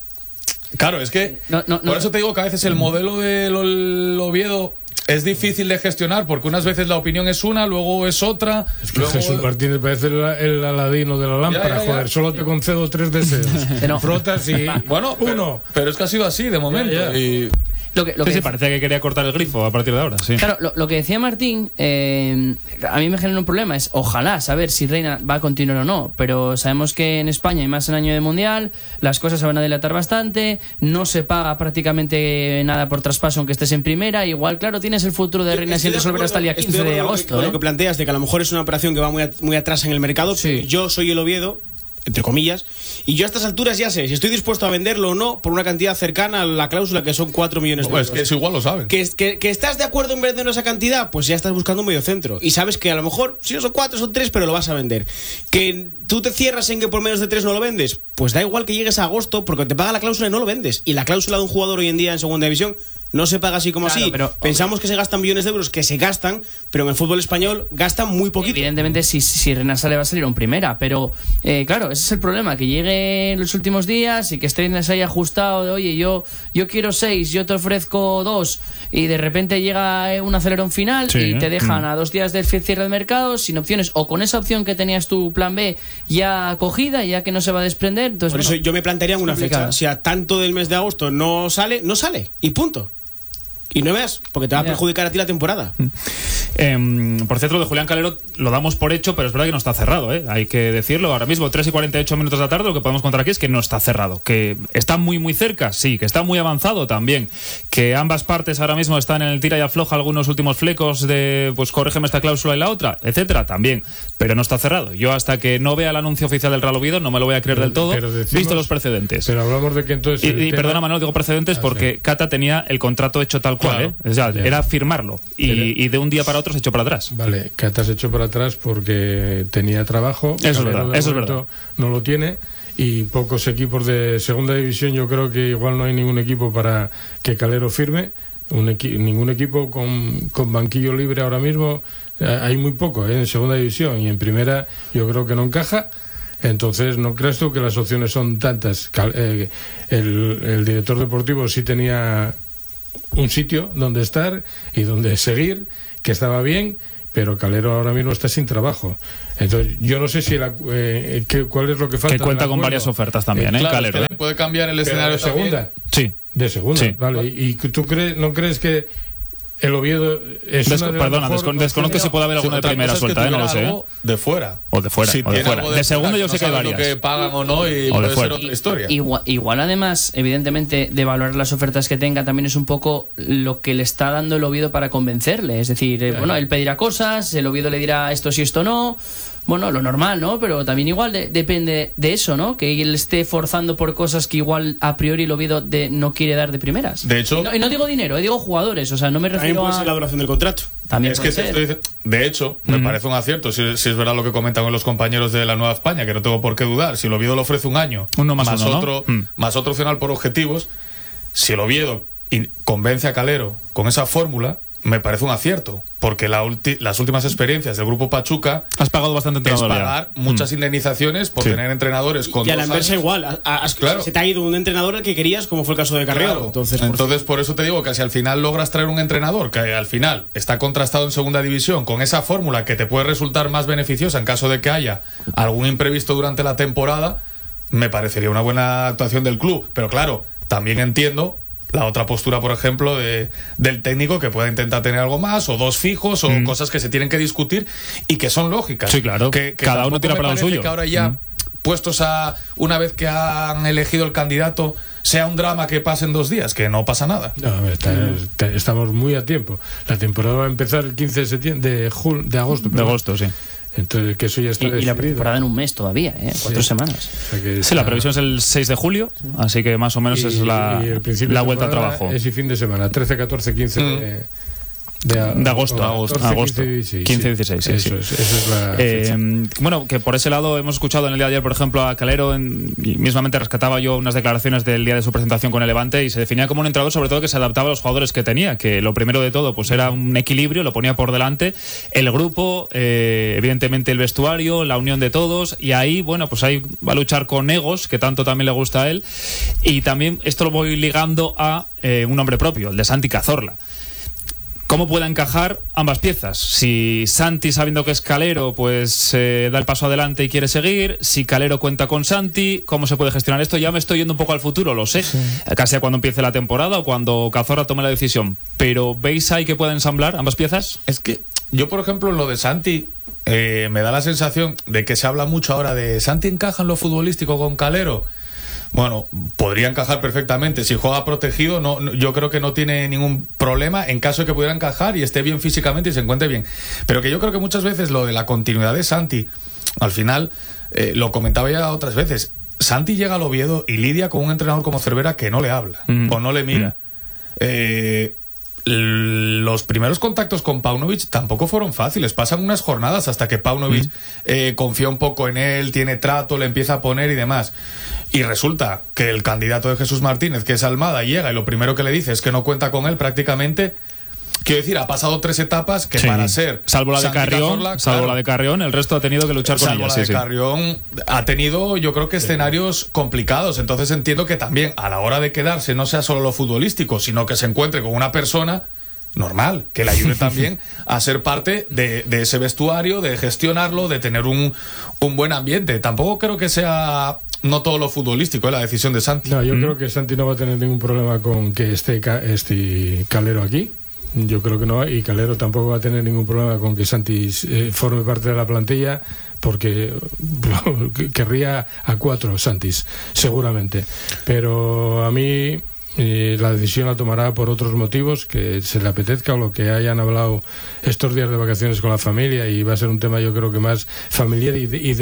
S11: Claro, es que
S10: no, no,
S11: por
S10: no.
S11: eso te digo que a veces el modelo del Oviedo es difícil de gestionar, porque unas veces la opinión es una, luego es otra.
S12: Es que
S11: luego...
S12: Jesús Martínez parece el, el aladino de la lámpara. Ya, ya, ya. Joder, solo te concedo tres deseos. No. Frotas y
S11: bueno,
S12: uno.
S11: Pero, pero es que ha sido así de momento.
S12: Ya, ya.
S11: Y...
S10: Lo que, lo
S9: sí,
S10: que
S9: sí, parecía que quería cortar el grifo a partir de ahora, sí.
S10: Claro, lo, lo que decía Martín, eh, a mí me genera un problema, es ojalá saber si Reina va a continuar o no, pero sabemos que en España, y más en año de Mundial, las cosas se van a dilatar bastante, no se paga prácticamente nada por traspaso aunque estés en primera, igual, claro, tienes el futuro de Reina sin resolver hasta el día quince de agosto.
S13: Lo que,
S10: ¿eh?
S13: lo que planteas de que a lo mejor es una operación que va muy, a, muy atrás en el mercado, sí. Yo soy el Oviedo, entre comillas, y yo a estas alturas ya sé si estoy dispuesto a venderlo o no por una cantidad cercana a la cláusula, que son cuatro millones de
S11: pues
S13: euros.
S11: Es que eso igual lo saben.
S13: ¿Que, que, que estás de acuerdo en venderlo esa cantidad, pues ya estás buscando un medio centro y sabes que a lo mejor si no son cuatro son tres, pero lo vas a vender. Que tú te cierras en que por menos de tres no lo vendes, pues da igual que llegues a agosto, porque te paga la cláusula y no lo vendes. Y la cláusula de un jugador hoy en día en segunda división no se paga así como claro, así. Pero, pensamos que se gastan millones de euros, que se gastan, pero en el fútbol español gastan muy poquito.
S10: Evidentemente, si, si Reina sale, va a salir un primera, pero eh, claro, ese es el problema, que llegue en los últimos días y que Reina se haya ajustado de, oye, yo, yo quiero seis, yo te ofrezco dos, y de repente llega un acelerón final sí, y te dejan mm. a dos días del cierre del mercado sin opciones, o con esa opción que tenías tu plan B ya cogida, ya que no se va a desprender. Entonces,
S13: por
S10: bueno,
S13: eso yo me plantearía una fecha, si a tanto del mes de agosto no sale, no sale, y punto. Y no veas, porque te va a perjudicar a ti la temporada.
S9: Eh, por cierto, de Julián Calero lo damos por hecho, pero es verdad que no está cerrado, ¿eh? Hay que decirlo. Ahora mismo, tres y cuarenta y ocho minutos de la tarde, lo que podemos contar aquí es que no está cerrado. Que está muy, muy cerca, sí. Que está muy avanzado también. Que ambas partes ahora mismo están en el tira y afloja, algunos últimos flecos de, pues, corrígeme esta cláusula y la otra, etcétera, también. Pero no está cerrado. Yo, hasta que no vea el anuncio oficial del Real Oviedo, no me lo voy a creer pero, del todo, decimos, visto los precedentes.
S12: Pero hablamos de que entonces...
S9: Y, y tema... perdona, Manuel, digo precedentes ah, porque sí. Cata tenía el contrato hecho tal cual, claro, ¿eh? O sea, era firmarlo y, y de un día para otro se echó para atrás.
S12: Vale, Cata se echó para atrás porque tenía trabajo.
S9: Eso es verdad, eso es verdad.
S12: No lo tiene, y pocos equipos de segunda división, yo creo que igual no hay ningún equipo para que Calero firme. Un equi ningún equipo con, con banquillo libre ahora mismo, eh, hay muy poco, ¿eh? En segunda división, y en primera yo creo que no encaja. Entonces, ¿no crees tú que las opciones son tantas? Eh, el, el director deportivo sí tenía un sitio donde estar y donde seguir, que estaba bien, pero Calero ahora mismo está sin trabajo. Entonces, yo no sé si la, eh, que, cuál es lo que falta.
S9: Que cuenta con varias ofertas también, ¿eh?
S11: Claro,
S9: Calero.
S11: Es que puede cambiar el escenario
S12: de segunda.
S9: Sí.
S12: De segunda,
S9: sí.
S12: Vale. ¿Y, y tú crees, no crees que el Oviedo es
S9: Desco
S12: una de
S9: Perdona,
S12: mejor,
S9: descon desconozco que si puede haber alguna de primera suelta, ¿eh? No lo sé. ¿eh?
S11: De fuera.
S9: O de fuera.
S11: Si
S9: o de, fuera.
S11: de,
S9: de segundo yo
S11: no
S9: sé que hay varias.
S11: Lo que pagan o no y
S9: o
S11: puede
S9: de
S11: ser otra historia.
S10: Igual, igual, además, evidentemente, de valorar las ofertas que tenga también es un poco lo que le está dando el Oviedo para convencerle. Es decir, eh, bueno, él pedirá cosas, el Oviedo le dirá esto sí, esto no. Bueno, lo normal, ¿no? Pero también igual de, depende de eso, ¿no? Que él esté forzando por cosas que igual a priori el Oviedo de, no quiere dar de primeras.
S11: De hecho...
S10: Y no, y no digo dinero, eh, digo jugadores, o sea, no me refiero
S13: también puede
S10: a...
S13: ser la duración del contrato.
S10: También
S11: es
S10: puede
S11: que te
S10: ser.
S11: estoy diciendo, de hecho, me
S9: uh-huh.
S11: parece un acierto, si, si es verdad lo que comentan los compañeros de la Nueva España, que no tengo por qué dudar. Si el Oviedo le ofrece un año,
S9: uno más,
S11: más,
S9: uno,
S11: otro,
S9: ¿no? mm.
S11: más otro opcional por objetivos, si el Oviedo convence a Calero con esa fórmula, me parece un acierto, porque la ulti las últimas experiencias del grupo Pachuca
S9: has pagado bastante entrenador,
S11: es pagar
S9: ya.
S11: muchas
S9: mm.
S11: indemnizaciones por
S9: sí.
S11: tener entrenadores con
S13: y a la
S11: dos
S13: inversa
S11: años.
S13: igual, a, a,
S11: claro.
S13: se te ha ido un entrenador al que querías, como fue el caso de Carrión.
S11: Claro.
S13: Entonces, por,
S11: Entonces por eso te digo que si al final logras traer un entrenador que al final está contrastado en segunda división con esa fórmula que te puede resultar más beneficiosa en caso de que haya algún imprevisto durante la temporada, me parecería una buena actuación del club. Pero claro, también entiendo la otra postura, por ejemplo, de, del técnico, que pueda intentar tener algo más, o dos fijos, o mm. cosas que se tienen que discutir y que son lógicas.
S9: Sí, claro.
S11: Que, que
S9: cada uno tira para lo suyo.
S11: Que ahora ya, mm. puestos a, una vez que han elegido el candidato, sea un drama que pase en dos días, que no pasa nada.
S12: No, está, está, estamos muy a tiempo. La temporada va a empezar el quince de septiembre, de, jul, de agosto.
S9: De agosto, sí.
S12: Entonces, que eso ya está
S10: y, y la temporada en un mes todavía, ¿eh? Cuatro sí. semanas.
S12: O sea que
S9: sí, la previsión es el seis de julio, así que más o menos
S12: y,
S9: es la, la vuelta al trabajo.
S12: Es y fin de semana, trece, catorce, quince mm. de,
S9: de, a, de agosto.
S12: agosto,
S9: catorce,
S12: agosto.
S9: quince, dieciséis, sí,
S12: eso,
S9: sí.
S12: Es, esa es la
S9: eh, bueno, que por ese lado hemos escuchado en el día de ayer, por ejemplo, a Calero, en, y mismamente rescataba yo unas declaraciones del día de su presentación con el Levante, y se definía como un entrenador sobre todo que se adaptaba a los jugadores que tenía, que lo primero de todo pues era un equilibrio, lo ponía por delante, el grupo, eh, evidentemente el vestuario, la unión de todos, y ahí, bueno, pues ahí va a luchar con egos, que tanto también le gusta a él, y también esto lo voy ligando a eh, un nombre propio, el de Santi Cazorla. ¿Cómo puede encajar ambas piezas? Si Santi, sabiendo que es Calero, pues eh, da el paso adelante y quiere seguir. Si Calero cuenta con Santi, ¿cómo se puede gestionar esto? Ya me estoy yendo un poco al futuro, lo sé. Sí. Casi a cuando empiece la temporada o cuando Cazorla tome la decisión. Pero ¿veis ahí que pueden ensamblar ambas piezas?
S11: Es que yo, por ejemplo, en lo de Santi, eh, me da la sensación de que se habla mucho ahora de Santi encaja en lo futbolístico con Calero. Bueno, podría encajar perfectamente. Si juega protegido, no, no, yo creo que no tiene ningún problema en caso de que pudiera encajar y esté bien físicamente y se encuentre bien. Pero que yo creo que muchas veces lo de la continuidad de Santi, al final, eh, lo comentaba ya otras veces, Santi llega al Oviedo y lidia con un entrenador como Cervera que no le habla mm. o no le mira. Mm. Eh... Los primeros contactos con Paunovic tampoco fueron fáciles. Pasan unas jornadas hasta que Paunovic mm. eh, confía un poco en él, tiene trato, le empieza a poner y demás. Y resulta que el candidato de Jesús Martínez, que es Almada, llega y lo primero que le dice es que no cuenta con él prácticamente. Quiero decir, ha pasado tres etapas que sí. para ser...
S9: Salvo la de Carrión, Cazorla, salvo claro, la de Carrión, el resto ha tenido que luchar con
S11: salvo
S9: ella.
S11: la
S9: sí,
S11: de
S9: sí.
S11: Carrión ha tenido, yo creo que escenarios sí. complicados. Entonces entiendo que también a la hora de quedarse no sea solo lo futbolístico, sino que se encuentre con una persona normal, que le ayude también a ser parte de, de ese vestuario, de gestionarlo, de tener un, un buen ambiente. Tampoco creo que sea... No todo lo futbolístico, ¿eh? La decisión de Santi.
S12: No, yo mm. creo que Santi no va a tener ningún problema con que esté, este Calero aquí. Yo creo que no, y Calero tampoco va a tener ningún problema con que Santi eh, forme parte de la plantilla, porque querría a cuatro Santis, seguramente. Pero a mí eh, la decisión la tomará por otros motivos, que se le apetezca o lo que hayan hablado estos días de vacaciones con la familia, y va a ser un tema yo creo que más familiar y de, y de él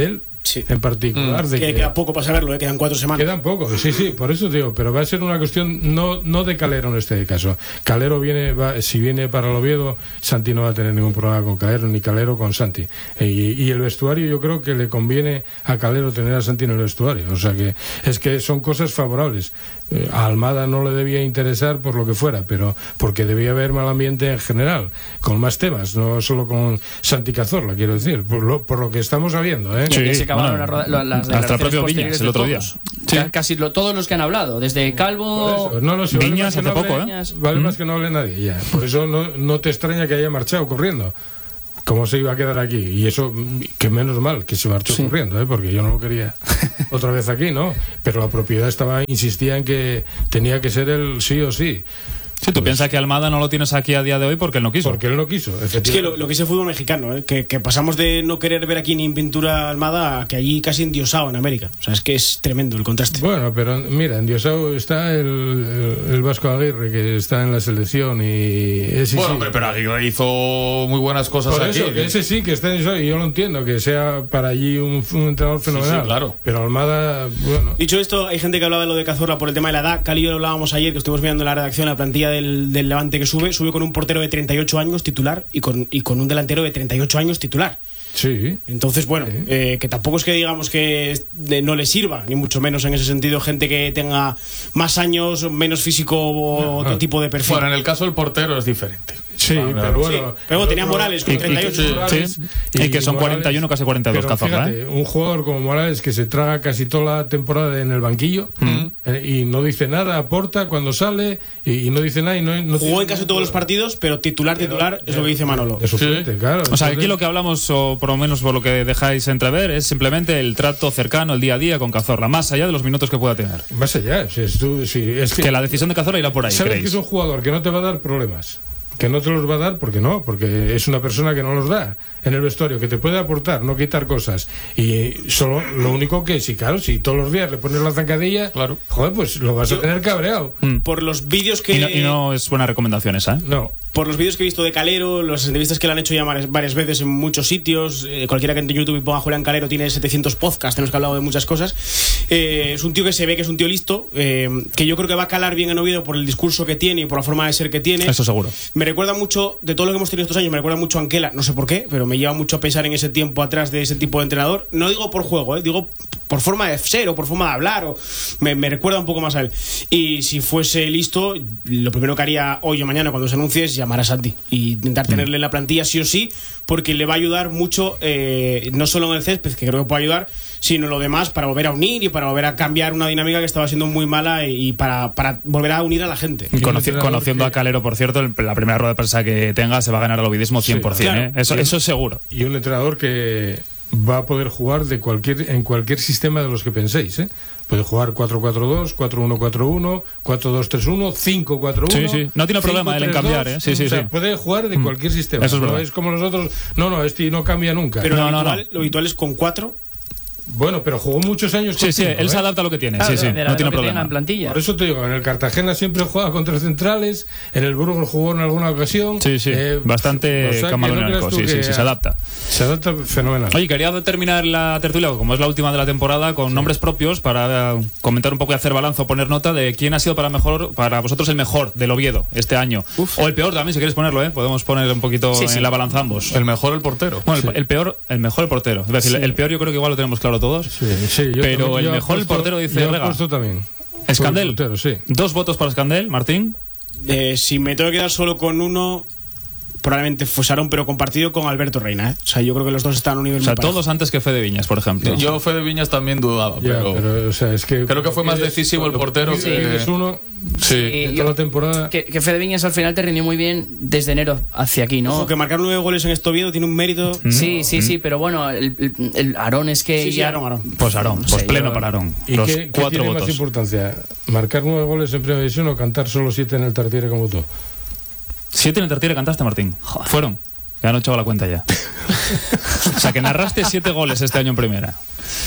S13: Sí.
S12: En particular.
S13: Mm.
S12: De
S13: que,
S12: que
S13: queda poco para saberlo, ¿eh? Quedan cuatro semanas.
S12: Quedan poco, sí, sí, por eso digo, pero va a ser una cuestión no, no de Calero en este caso. Calero viene, va, si viene para el Oviedo, Santi no va a tener ningún problema con Calero, ni Calero con Santi. Y, y el vestuario, yo creo que le conviene a Calero tener a Santi en el vestuario. O sea que es que son cosas favorables. Eh, a Almada no le debía interesar por lo que fuera, pero porque debía haber mal ambiente en general, con más temas, no solo con Santi Cazorla, quiero decir, por lo, por lo que estamos sabiendo, ¿eh?
S10: Sí, se acabaron bueno, las, las
S9: hasta el propio Viñas el otro día.
S10: Sí. Casi lo, todos los que han hablado, desde Calvo,
S12: no, no, si
S9: Viñas
S12: vale
S9: hace
S12: no
S9: poco,
S12: hable,
S9: ¿eh?
S12: Vale
S9: mm.
S12: más que no hable nadie ya. Por eso no, no te extraña que haya marchado corriendo. ¿Cómo se iba a quedar aquí? Y eso, que menos mal que se marchó sí. corriendo, ¿eh? Porque yo no lo quería otra vez aquí, ¿no? Pero la propiedad estaba insistía en que tenía que ser el sí o sí.
S9: Sí, tú pues, piensas que Almada no lo tienes aquí a día de hoy porque él no quiso.
S12: Porque él no quiso,
S13: es que lo, lo que es el fútbol mexicano, ¿eh? que, que pasamos de no querer ver aquí ni en pintura Almada a que allí casi endiosado en América. O sea, es que es tremendo el contraste.
S12: Bueno, pero mira, endiosado está el, el, el Vasco Aguirre, que está en la selección y... Ese
S11: bueno,
S12: sí.
S11: hombre, pero Aguirre hizo muy buenas cosas
S12: Por
S11: aquí.
S12: Eso, que ese sí, que está en eso, y yo lo entiendo, que sea para allí un, un entrenador fenomenal.
S11: Sí, sí, claro.
S12: Pero Almada, bueno...
S13: Dicho esto, hay gente que hablaba de lo de Cazorla por el tema de la edad. Cali y yo lo hablábamos ayer, que estuvimos mirando en la redacción, la plantilla del, del Levante que sube, sube con un portero de treinta y ocho años titular y con, y con un delantero de treinta y ocho años titular.
S12: Sí.
S13: Entonces, bueno,
S12: sí.
S13: eh, que tampoco es que digamos que no le sirva, ni mucho menos en ese sentido, gente que tenga más años, menos físico o no, otro no. tipo de perfil.
S11: Bueno, en el caso del portero es diferente.
S12: Sí, ah, pero bueno.
S13: Sí. Pero bueno, tenía Morales con
S9: y,
S13: treinta y ocho.
S9: Y, Morales, sí. y, y que son Morales, cuarenta y uno, casi cuarenta y dos Cazorla.
S12: ¿eh? Un jugador como Morales que se traga casi toda la temporada en el banquillo mm. eh, y no dice nada, aporta cuando sale y, y no dice nada. Y no, no
S13: Jugó en casi todos los partidos, pero titular, titular pero, es lo que dice Manolo.
S12: Es suplente, sí. claro.
S9: O sea, aquí lo que hablamos, o por lo menos por lo que dejáis entrever, es simplemente el trato cercano, el día a día con Cazorla, más allá de los minutos que pueda tener.
S12: Más allá, si es, tú, si es que,
S9: que la decisión de Cazorla irá por ahí.
S12: Sabes
S9: ¿creéis?
S12: que es un jugador que no te va a dar problemas. Que no te los va a dar, porque no, porque es una persona que no los da en el vestuario, que te puede aportar, no quitar cosas. Y solo lo único que, sí, claro, si todos los días le pones la zancadilla,
S11: claro,
S12: joder, pues lo vas Yo, a tener cabreado.
S9: Mm.
S13: Por los vídeos que...
S9: Y no, y no es buena recomendación esa, ¿eh?
S12: No.
S13: Por los vídeos que he visto de Calero, las entrevistas que le han hecho ya varias veces en muchos sitios, eh, cualquiera que entre en YouTube y ponga Julián Calero tiene setecientos podcasts en los que ha hablado de muchas cosas. Eh, es un tío que se ve que es un tío listo, eh, que yo creo que va a calar bien en Oviedo por el discurso que tiene y por la forma de ser que tiene.
S9: Eso seguro.
S13: Me recuerda mucho, de todo lo que hemos tenido estos años, me recuerda mucho a Anquela, no sé por qué, pero me lleva mucho a pensar en ese tiempo atrás de ese tipo de entrenador. No digo por juego, eh, digo por forma de ser o por forma de hablar, o me, me recuerda un poco más a él. Y si fuese listo, lo primero que haría hoy o mañana cuando se anuncie es llamar a Santi y intentar tenerle en la plantilla sí o sí, porque le va a ayudar mucho, eh, no solo en el césped, que creo que puede ayudar, sino lo demás para volver a unir y para volver a cambiar una dinámica que estaba siendo muy mala y para, para volver a unir a la gente.
S9: Conoci conociendo que... a Calero, por cierto, la primera rueda de prensa que tenga se va a ganar al ovidismo cien por ciento, sí, claro. ¿eh? Eso, eso es seguro.
S12: Y un entrenador que va a poder jugar de cualquier en cualquier sistema de los que penséis, ¿eh? Puede jugar cuatro cuatro dos, cuatro uno cuatro uno, cuatro dos tres uno, cinco cuatro uno.
S9: Sí, sí. No tiene problema él en cambiar, ¿eh? Sí, sí,
S12: o sea,
S9: sí.
S12: puede jugar de cualquier sistema.
S9: Eso es
S12: no es como nosotros. No, no, este no cambia nunca.
S13: Pero
S9: no,
S13: lo, habitual,
S9: no, no.
S13: lo habitual es con cuatro.
S12: Bueno, pero jugó muchos años con
S9: Sí, sí,
S12: cinco,
S9: él
S12: ¿eh?
S9: se adapta a lo que tiene.
S10: Ah,
S9: sí, sí,
S10: de
S9: no tiene problema.
S10: En plantilla.
S12: Por eso te digo, en el Cartagena siempre juega contra centrales, en el Burgos jugó en alguna ocasión.
S9: Sí, sí, eh, bastante o sea, camaleónico, no sí, sí, sí, se adapta.
S12: Se adapta fenomenal.
S9: Oye, quería terminar la tertulia, como es la última de la temporada, con sí. nombres propios para comentar un poco y hacer balance o poner nota de quién ha sido para mejor para vosotros el mejor del Oviedo este año. Uf. O el peor también, si quieres ponerlo, ¿eh? Podemos poner un poquito sí, en sí. la balanza ambos.
S11: El mejor el portero.
S9: Bueno,
S11: sí.
S9: el, el peor, el mejor el portero. Es decir, sí. el peor yo creo que igual lo tenemos claro todos.
S12: Sí, sí, yo
S9: pero
S12: yo
S9: el mejor
S12: puesto,
S9: el portero dice
S12: yo
S9: Rega.
S12: Puesto también.
S9: Escandel.
S12: Portero, sí.
S9: Dos votos para Escandel, Martín.
S13: Eh, si me tengo que quedar solo con uno, probablemente Fosarón, pero compartido con Alberto Reina, ¿eh? O sea, yo creo que los dos están a un nivel
S9: O sea,
S13: muy parejo.
S9: todos antes que Fede Viñas, por ejemplo.
S11: Yo Fede Viñas también dudaba,
S12: ya,
S11: pero,
S12: pero o sea, es que
S11: creo que fue más decisivo el portero.
S12: Sí,
S11: que...
S12: es uno.
S11: Sí,
S12: de toda
S10: yo,
S12: la temporada.
S10: Que, que Fede Viñas al final te rindió muy bien desde enero hacia aquí, ¿no?
S13: Ojo, que marcar nueve goles en este Oviedo tiene un mérito.
S10: Sí, sí, sí, pero bueno, el, el, el Aarón es que
S13: sí, sí,
S10: ya...
S13: Aarón, Aarón.
S9: Pues Aarón, pues sí, pleno yo... para Aarón.
S12: ¿Y
S9: los
S12: qué,
S9: cuatro
S12: qué tiene
S9: votos.
S12: más importancia? ¿Marcar nueve goles en primera división o cantar solo siete en el Tartiere como tú?
S9: ¿Siete en el Tartiere cantaste, Martín? Joder. Fueron. Ya no he echado la cuenta ya. O sea, que narraste siete goles este año en primera.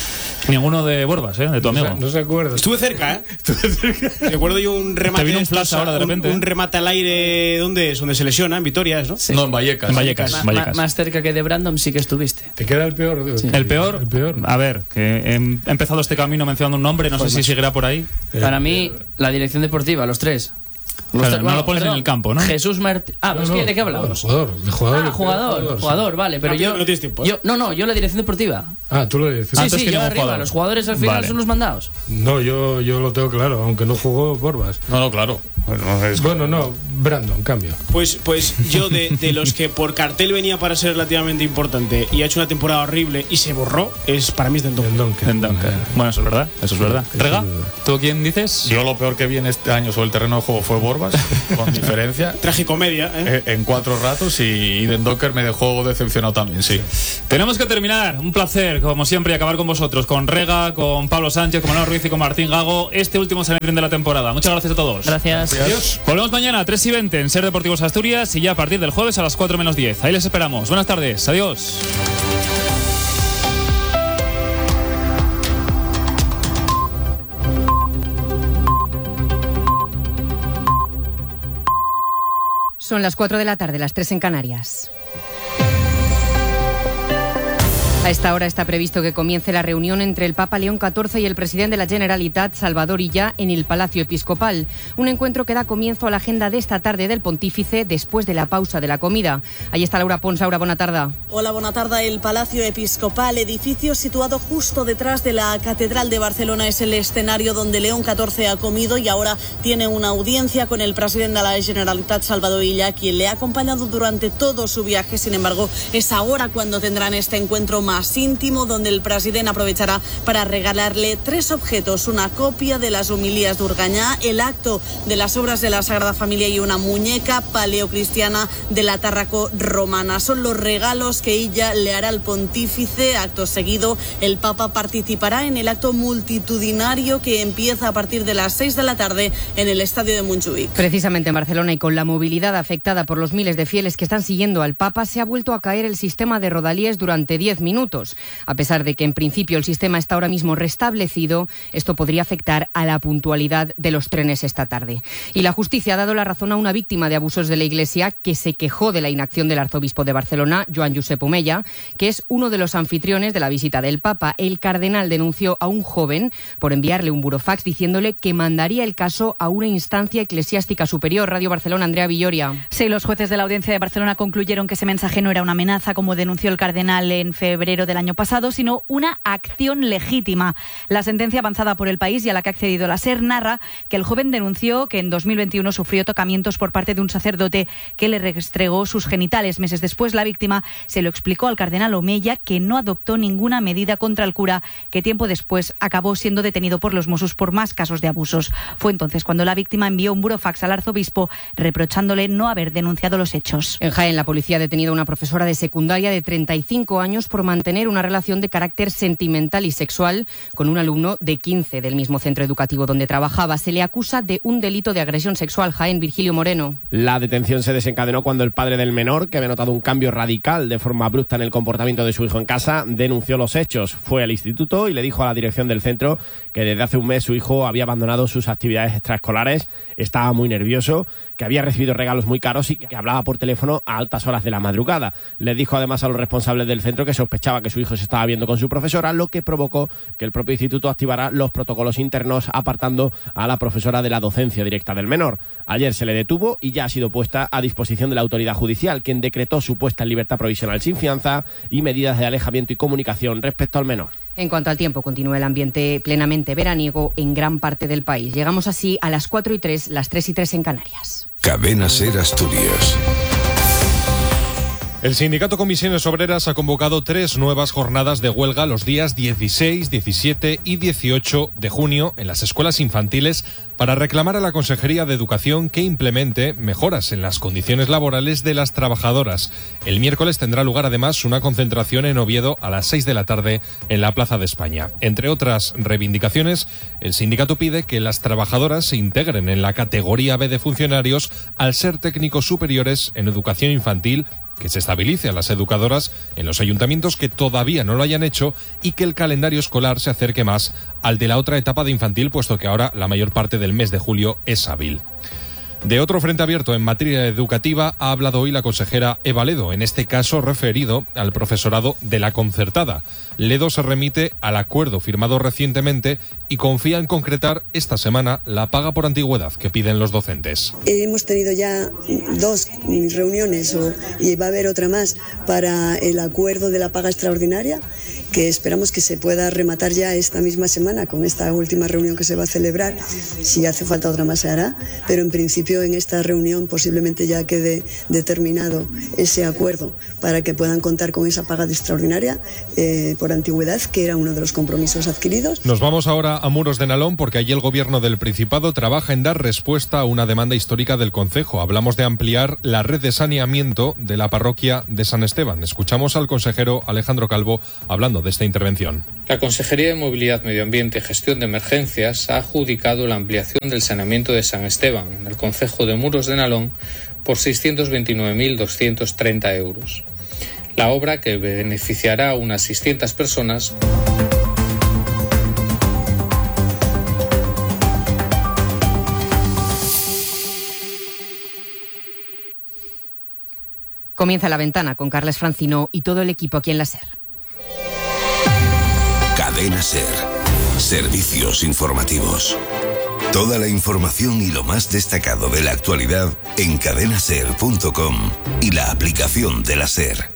S9: Ninguno de Borbas, ¿eh? De tu amigo.
S12: No se, no se acuerda.
S13: Estuve cerca, ¿eh? Estuve cerca. Recuerdo yo un remate.
S9: Te vino un
S13: estos,
S9: flash ahora de repente.
S13: Un, un remate al aire, ¿dónde es? Donde se lesiona, en Vitoria, ¿no?
S11: Sí. No, en Vallecas.
S9: En Vallecas.
S10: Ma,
S9: Vallecas.
S10: Ma, más cerca que de Brandon sí que estuviste.
S12: ¿Te queda el peor?
S10: Sí.
S9: ¿El peor?
S12: El peor.
S9: A ver, que he empezado este camino mencionando un nombre, no
S10: Pues
S9: sé si
S10: más.
S9: seguirá por ahí.
S10: Para mí, la dirección deportiva, los tres. Los
S9: Claro,
S10: tres-
S9: no
S10: bueno,
S9: lo pones
S10: perdón,
S9: en el campo, ¿no?
S10: Jesús Martín. Ah, pues
S12: No,
S10: ¿qué-
S12: no,
S10: ¿de qué hablamos?
S12: Jugador, de jugador.
S10: Ah, jugador, jugador, vale, pero
S13: No,
S10: yo,
S13: no tienes tiempo, ¿eh?
S10: yo. No, no, yo la dirección deportiva.
S12: Ah, tú lo dices.
S10: Sí,
S9: Antes
S10: sí,
S9: que
S10: yo
S9: ningún
S10: arriba.
S9: jugador.
S10: Los jugadores al final
S9: Vale.
S10: son los mandados.
S12: No, yo, yo lo tengo claro, aunque no jugó Borbas.
S11: No, no, claro. Bueno, es-
S12: Bueno, no, Brandon, cambio.
S13: Pues, pues yo, de, de los que por cartel venía para ser relativamente importante y ha hecho una temporada horrible y se borró, es para mí es Dendoncker.
S12: Dendoncker.
S9: En Dunker. Bueno, eso es verdad, eso es verdad.
S12: Sí,
S9: Rega,
S12: sí, es verdad.
S9: ¿tú quién dices?
S11: Yo lo peor que vi en este año sobre el terreno de juego fue Borbas, con diferencia.
S13: Tragicomedia, ¿eh?
S11: Eh, En cuatro ratos y Dendoncker me dejó decepcionado también, sí.
S9: Tenemos que terminar. Un placer, como siempre, y acabar con vosotros, con Rega, con Pablo Sánchez, con Manuel Ruiz y con Martín Gago, este último Sanedrín de la temporada. Muchas gracias a todos.
S10: Gracias.
S9: Adiós. Volvemos mañana a tres y veinte en Ser Deportivos Asturias y ya a partir del jueves a las cuatro menos diez. Ahí les esperamos. Buenas tardes. Adiós.
S14: Son las cuatro de la tarde, las tres en Canarias. A esta hora está previsto que comience la reunión entre el Papa León catorce y el presidente de la Generalitat, Salvador Illa, en el Palacio Episcopal. Un encuentro que da comienzo a la agenda de esta tarde del pontífice después de la pausa de la comida. Ahí está Laura Pons. Laura, buena tarde.
S15: Hola, buena tarde. El Palacio Episcopal, edificio situado justo detrás de la Catedral de Barcelona, es el escenario donde León catorce ha comido y ahora tiene una audiencia con el presidente de la Generalitat, Salvador Illa, quien le ha acompañado durante todo su viaje. Sin embargo, es ahora cuando tendrán este encuentro más íntimo, donde el presidente aprovechará para regalarle tres objetos: una copia de las homilías de Urgañá, el acto de las obras de la Sagrada Familia y una muñeca paleocristiana de la Tárraco romana. Son los regalos que ella le hará al pontífice. Acto seguido, el Papa participará en el acto multitudinario que empieza a partir de las seis de la tarde en el estadio de Montjuïc.
S14: Precisamente en Barcelona, y con la movilidad afectada por los miles de fieles que están siguiendo al Papa, se ha vuelto a caer el sistema de rodalíes durante diez minutos. A pesar de que en principio el sistema está ahora mismo restablecido, esto podría afectar a la puntualidad de los trenes esta tarde. Y la justicia ha dado la razón a una víctima de abusos de la Iglesia que se quejó de la inacción del arzobispo de Barcelona, Joan Josep Omella, que es uno de los anfitriones de la visita del Papa. El cardenal denunció a un joven por enviarle un burofax diciéndole que mandaría el caso a una instancia eclesiástica superior. Radio Barcelona, Andrea Villoria.
S16: Sí, los jueces de la Audiencia de Barcelona concluyeron que ese mensaje no era una amenaza, como denunció el cardenal en febrero del año pasado, sino una acción legítima. La sentencia avanzada por el País y a la que ha accedido la SER narra que el joven denunció que en dos mil veintiuno sufrió tocamientos por parte de un sacerdote que le restregó sus genitales. Meses después, la víctima se lo explicó al cardenal Omella, que no adoptó ninguna medida contra el cura, que tiempo después acabó siendo detenido por los Mossos por más casos de abusos. Fue entonces cuando la víctima envió un burofax al arzobispo reprochándole no haber denunciado los hechos.
S14: En Jaén, la policía ha detenido a una profesora de secundaria de treinta y cinco años por mantener una relación de carácter sentimental y sexual con un alumno de quince del mismo centro educativo donde trabajaba. Se le acusa de un delito de agresión sexual. Jaén, Virgilio Moreno.
S17: La detención se desencadenó cuando el padre del menor, que había notado un cambio radical de forma abrupta en el comportamiento de su hijo en casa, denunció los hechos. Fue al instituto y le dijo a la dirección del centro que desde hace un mes su hijo había abandonado sus actividades extraescolares, estaba muy nervioso, que había recibido regalos muy caros y que hablaba por teléfono a altas horas de la madrugada. Les dijo además a los responsables del centro que sospechaba que su hijo se estaba viendo con su profesora, lo que provocó que el propio instituto activara los protocolos internos apartando a la profesora de la docencia directa del menor. Ayer se le detuvo y ya ha sido puesta a disposición de la autoridad judicial, quien decretó su puesta en libertad provisional sin fianza y medidas de alejamiento y comunicación respecto al menor.
S14: En cuanto al tiempo, continúa el ambiente plenamente veraniego en gran parte del país. Llegamos así a las cuatro y tres, las tres y tres en Canarias.
S18: Cadena Ser Asturias.
S19: El sindicato Comisiones Obreras ha convocado tres nuevas jornadas de huelga los días dieciséis, diecisiete y dieciocho de junio en las escuelas infantiles para reclamar a la Consejería de Educación que implemente mejoras en las condiciones laborales de las trabajadoras. El miércoles tendrá lugar además una concentración en Oviedo a las seis de la tarde en la Plaza de España. Entre otras reivindicaciones, el sindicato pide que las trabajadoras se integren en la categoría B de funcionarios al ser técnicos superiores en educación infantil que se estabilice a las educadoras en los ayuntamientos que todavía no lo hayan hecho y que el calendario escolar se acerque más al de la otra etapa de infantil, puesto que ahora la mayor parte del mes de julio es hábil. De otro frente abierto en materia educativa ha hablado hoy la consejera Eva Ledo, en este caso referido al profesorado de la concertada. Ledo se remite al acuerdo firmado recientemente y confía en concretar esta semana la paga por antigüedad que piden los docentes.
S20: Hemos tenido ya dos reuniones o, y va a haber otra más para el acuerdo de la paga extraordinaria, que esperamos que se pueda rematar ya esta misma semana con esta última reunión que se va a celebrar. Si hace falta otra más se hará, pero en principio en esta reunión posiblemente ya quede determinado ese acuerdo para que puedan contar con esa paga de extraordinaria eh, por antigüedad, que era uno de los compromisos adquiridos.
S19: Nos vamos ahora a Muros de Nalón, porque allí el gobierno del Principado trabaja en dar respuesta a una demanda histórica del concejo. Hablamos de ampliar la red de saneamiento de la parroquia de San Esteban. Escuchamos al consejero Alejandro Calvo hablando de esta intervención.
S21: La Consejería de Movilidad, Medio Ambiente y Gestión de Emergencias ha adjudicado la ampliación del saneamiento de San Esteban en el concejo de Muros de Nalón por seiscientos veintinueve mil doscientos treinta euros. La obra, que beneficiará a unas seiscientas personas,
S14: Comienza La Ventana con Carles Francino y todo el equipo aquí en la SER.
S18: Cadena SER. Servicios informativos. Toda la información y lo más destacado de la actualidad en cadena ser punto com y la aplicación de la SER.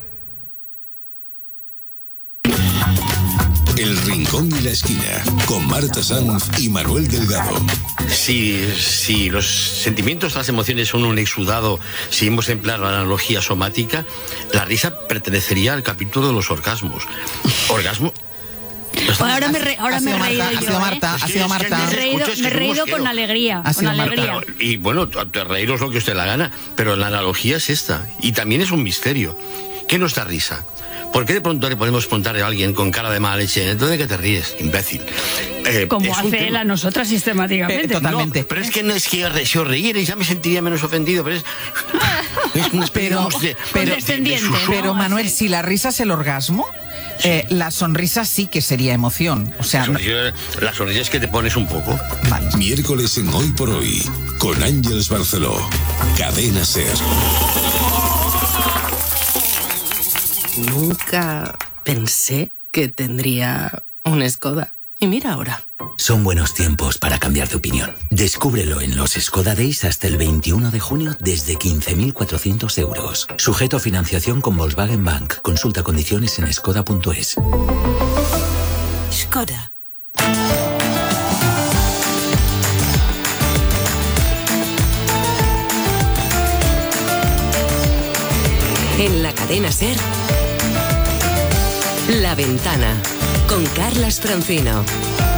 S18: El Rincón y la Esquina, con Marta Sanz y Manuel Delgado.
S22: Si, si los sentimientos, las emociones son un exudado, si hemos de emplear la analogía somática, la risa pertenecería al capítulo de los orgasmos. ¿Orgasmo?
S23: Bueno, ahora me, re, ahora me he reído yo,
S24: ha sido Marta,
S23: ¿eh?
S24: ha sido Marta.
S23: Me he reído, me he reído con alegría, con alegría.
S22: Marta. Y bueno, reíros lo que os dé la gana, pero la analogía es esta, y también es un misterio. ¿Qué nos da risa? ¿Por qué de pronto le podemos preguntar a alguien con cara de mala leche, ¿entonces de qué te ríes, imbécil?
S23: Eh, Como hace él a nosotras sistemáticamente.
S24: Eh, totalmente.
S22: No, pero es que no es que si os reíerais ya me sentiría menos ofendido, pero es... es una
S24: pero,
S22: de,
S24: pero,
S22: de, de, de
S24: pero Manuel, si la risa es el orgasmo, eh, la sonrisa sí que sería emoción. O sea,
S22: la sonrisa, no... la sonrisa es que te pones un poco.
S24: Vale.
S18: Miércoles en Hoy por Hoy, con Ángeles Barceló. Cadena SER.
S25: Nunca pensé que tendría un Skoda. Y mira ahora.
S26: Son buenos tiempos para cambiar de opinión. Descúbrelo en los Skoda Days hasta el veintiuno de junio desde quince mil cuatrocientos euros. Sujeto a financiación con Volkswagen Bank. Consulta condiciones en skoda punto es.
S25: Skoda.
S6: En la cadena SER, La Ventana, con Carlas Francino.